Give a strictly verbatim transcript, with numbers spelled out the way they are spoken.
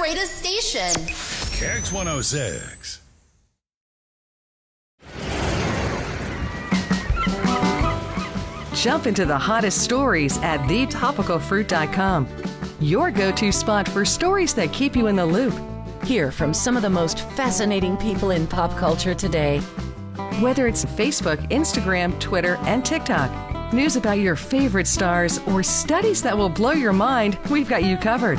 greatest station. Kicks one oh six. Jump into the hottest stories at the topical fruit dot com. Your go-to spot for stories that keep you in the loop. Hear from some of the most fascinating people in pop culture today. Whether it's Facebook, Instagram, Twitter, and TikTok, news about your favorite stars, or studies that will blow your mind, we've got you covered.